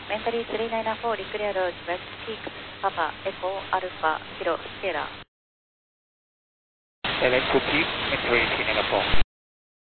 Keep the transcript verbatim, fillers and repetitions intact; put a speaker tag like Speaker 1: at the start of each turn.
Speaker 1: メンタリーさんきゅうきゅうよん、リクリアローズ、ウェストピーク、パパ、エコー、アルファ、キロ、ステラ。
Speaker 2: L X Peak, Mentally three nine four.